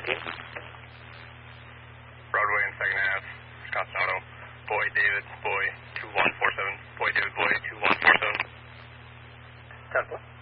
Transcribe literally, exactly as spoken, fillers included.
Broadway and second half, Wisconsin Auto. Boy, David, boy, two one four seven. Boy, David, boy, two one four seven. ten four.